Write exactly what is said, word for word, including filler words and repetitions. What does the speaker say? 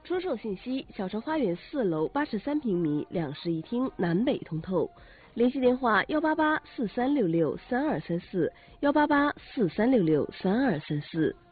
出售信息：小城花园四楼八十三平米两室一厅，南北通透。联系电话：幺八八四三六六三二三四，幺八八四三六六三二三四。